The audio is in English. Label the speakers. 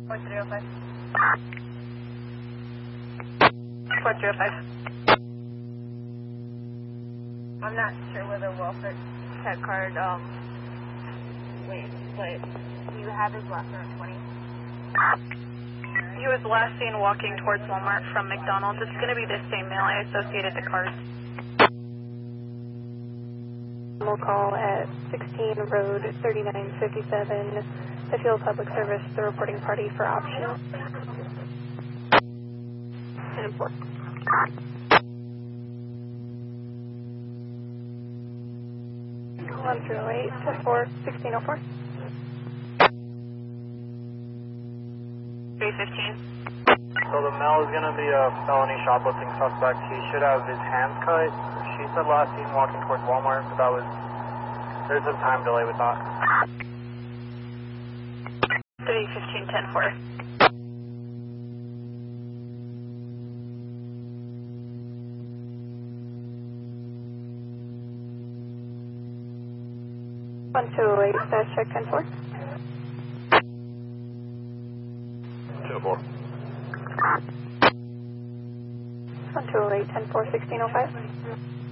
Speaker 1: 4305. 4305. I'm not sure whether welfare check card, wait, but do you have his last number 20?
Speaker 2: He was last seen walking towards Walmart from McDonald's. It's going to be the same mail. I associated the cars.
Speaker 3: We'll call at 16 Road 3957, the Field Public Service, the reporting party for option. 10-4. One through 8 to 4, 1604.
Speaker 2: 315.
Speaker 4: So the male is going to be a felony shoplifting suspect. He should have his hands cut. She said last seen walking towards Walmart, but that was, there's a time delay with that.
Speaker 2: 315, 10-4.
Speaker 3: One two eight, status check 10-4.
Speaker 4: 2-4.
Speaker 3: 128, 10-4, 1605.